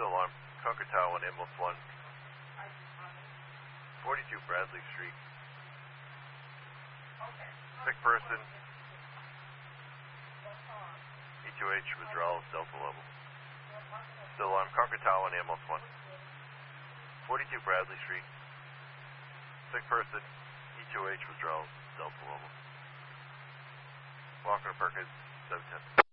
Still alarm. Concord Tower, ambulance 1. 42 Bradley Street. Sick person. E2H withdrawal, Delta level. Still alarm. Concord Tower, ambulance 1. 42 Bradley Street. Sick person. E2H withdrawal, Delta level. Walker Perkins, 710.